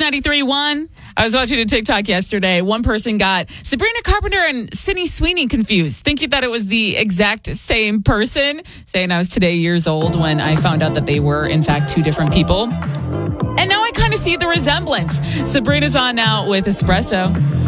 93.1. I was watching a TikTok yesterday. One person got Sabrina Carpenter and Sydney Sweeney confused, thinking that it was the exact same person, saying I was today years old when I found out that they were, in fact, two different people. And now I kind of see the resemblance. Sabrina's on now with Espresso.